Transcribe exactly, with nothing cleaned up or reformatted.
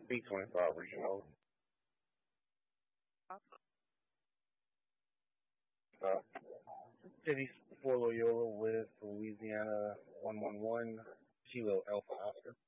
B twenty-five regional. Awesome. Uh, City for Loyola with Louisiana one one one, Kilo Alpha Oscar.